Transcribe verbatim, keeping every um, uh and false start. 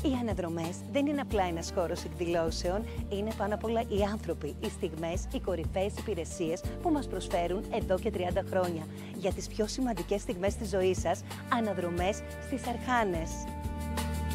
Οι αναδρομές δεν είναι απλά ένας χώρος εκδηλώσεων, είναι πάνω απ' όλα οι άνθρωποι, οι στιγμές, οι κορυφαίες υπηρεσίες που μας προσφέρουν εδώ και τριάντα χρόνια. Για τις πιο σημαντικές στιγμές της ζωής σας, αναδρομές στις Αρχάνες.